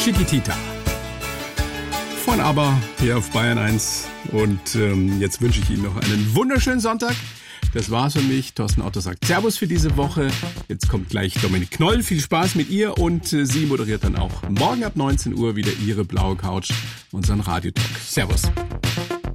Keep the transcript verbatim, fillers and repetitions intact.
Chiquitita. Von ABBA hier auf Bayern eins. Und ähm, jetzt wünsche ich Ihnen noch einen wunderschönen Sonntag. Das war's für mich. Thorsten Otto sagt Servus für diese Woche. Jetzt kommt gleich Dominik Knoll. Viel Spaß mit ihr und äh, sie moderiert dann auch morgen ab neunzehn Uhr wieder ihre blaue Couch, unseren Radiotalk. Servus.